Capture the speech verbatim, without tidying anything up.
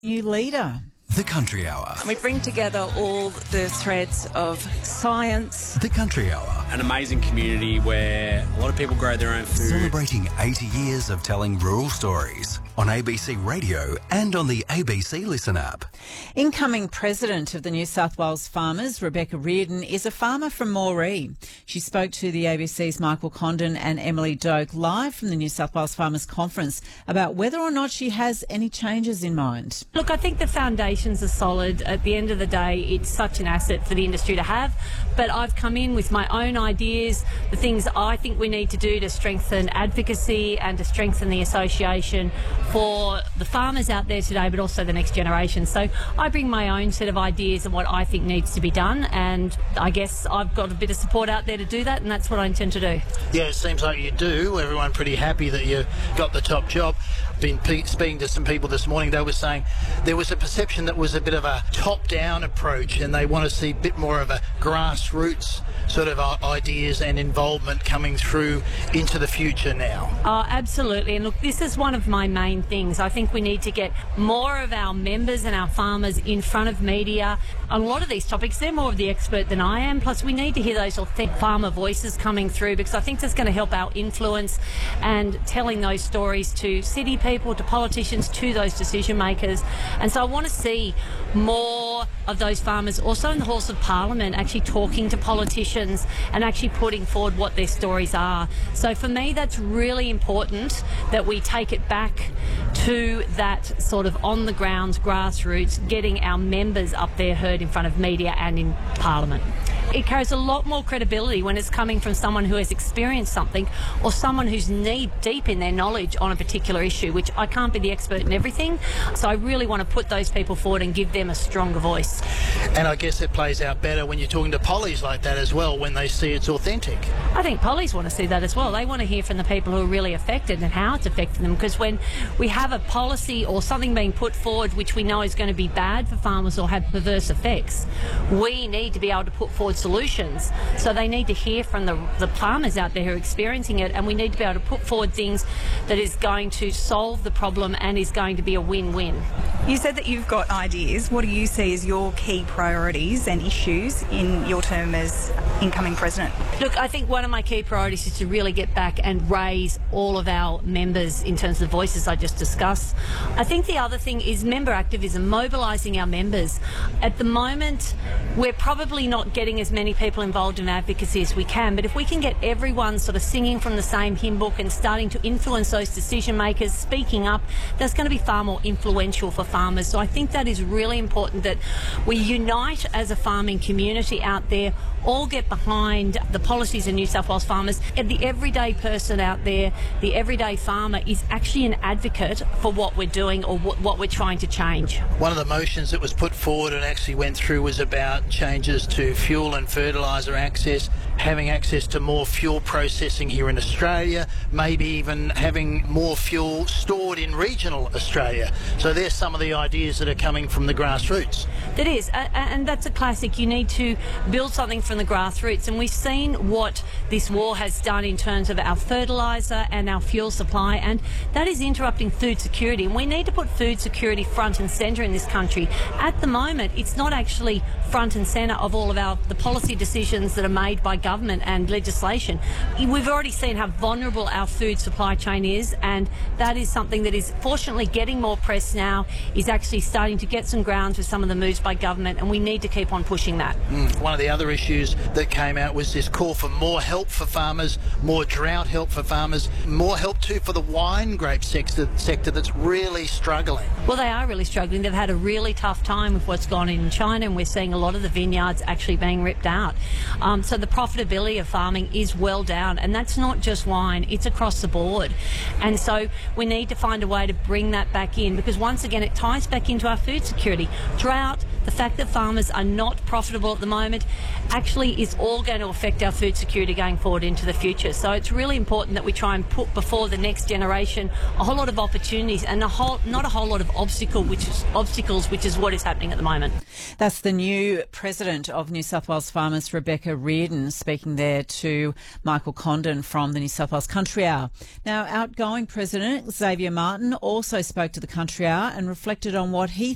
New leader. The Country Hour. We bring together all the threads of science. The Country Hour. An amazing community where a lot of people grow their own food. Celebrating eighty years of telling rural stories on A B C Radio and on the A B C Listen app. Incoming President of the New South Wales Farmers, Rebecca Reardon, is a farmer from Moree. She spoke to the A B C's Michael Condon and Emily Doak live from the New South Wales Farmers Conference about whether or not she has any changes in mind. Look, I think the foundations are solid. At the end of the day, it's such an asset for the industry to have. But I've come in with my own ideas, the things I think we need to do to strengthen advocacy and to strengthen the association for the farmers out there today, but also the next generation. So I bring my own set of ideas and what I think needs to be done, and I guess I've got a bit of support out there to do that, and that's what I intend to do. Yeah, it seems like you do. Everyone pretty happy that you got the top job. Been pe- speaking to some people this morning, they were saying there was a perception that was a bit of a top-down approach, and they want to see a bit more of a grassroots sort of ideas and involvement coming through into the future now. Oh, absolutely. And look, this is one of my main things. I think we need to get more of our members and our farmers in front of media on a lot of these topics. They're more of the expert than I am. Plus, we need to hear those authentic farmer voices coming through, because I think that's going to help our influence and telling those stories to city people, to politicians, to those decision makers. And so I want to see more of those farmers also in the halls of Parliament actually talking to politicians and actually putting forward what their stories are. So for me, that's really important that we take it back to that sort of on the ground grassroots, getting our members up there heard in front of media and in Parliament. It carries a lot more credibility when it's coming from someone who has experienced something or someone who's knee deep in their knowledge on a particular issue, which I can't be the expert in everything. So I really want to put those people forward and give them a stronger voice. And I guess it plays out better when you're talking to pollies like that as well, when they see it's authentic. I think pollies want to see that as well. They want to hear from the people who are really affected and how it's affecting them, because when we have a policy or something being put forward which we know is going to be bad for farmers or have perverse effects, we need to be able to put forward solutions. So they need to hear from the, the farmers out there who are experiencing it, and we need to be able to put forward things that is going to solve the problem and is going to be a win-win. You said that you've got ideas. What do you see as your key priorities and issues in your term as incoming president? Look, I think one of my key priorities is to really get back and raise all of our members in terms of the voices I just discussed. I think the other thing is member activism, mobilising our members. At the moment, we're probably not getting as many people involved in advocacy as we can, but if we can get everyone sort of singing from the same hymn book and starting to influence those decision makers, speaking up, that's going to be far more influential for farmers. So I think that is really important, that we unite as a farming community out there, all get behind the policies of New South Wales farmers, and the everyday person out there, the everyday farmer, is actually an advocate for what we're doing or what, what we're trying to change. One of the motions that was put forward and actually went through was about changes to fuel and fertiliser access, having access to more fuel processing here in Australia, maybe even having more fuel stored in regional Australia. So there's some of the ideas that are coming from the grassroots. That is, uh, and that's a classic. You need to build something from the grassroots, and we've seen what this war has done in terms of our fertiliser and our fuel supply, and that is interrupting food security, and we need to put food security front and centre in this country. At the moment, it's not actually front and centre of all of our the policy decisions that are made by government and legislation. We've already seen how vulnerable our food supply chain is, and that is something that is fortunately getting more press now, is actually starting to get some grounds with some of the moves by government, and we need to keep on pushing that. Mm. One of the other issues that came out was this call for more help for farmers, more drought help for farmers, more help too for the wine grape sector, sector that's really struggling. Well, they are really struggling. They've had a really tough time with what's gone on in China, and we're seeing a lot of the vineyards actually being ripped out. Um, so the profitability of farming is well down, and that's not just wine, it's across the board. And so we need to find a way to bring that back in, because once again it ties back into our food security. Drought, the fact that farmers are not profitable at the moment, actually is all going to affect our food security going forward into the future. So it's really important that we try and put before the next generation a whole lot of opportunities and a whole, not a whole lot of obstacle, which is, obstacles, which is what is happening at the moment. That's the new President of New South Wales Farmers, Rebecca Reardon, speaking there to Michael Condon from the New South Wales Country Hour. Now, outgoing President Xavier Martin also spoke to the Country Hour and reflected on what he